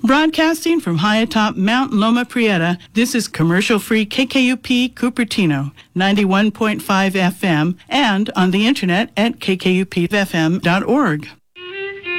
Broadcasting from high atop Mount Loma Prieta, this is commercial-free KKUP Cupertino, 91.5 FM, and on the internet at kkupfm.org.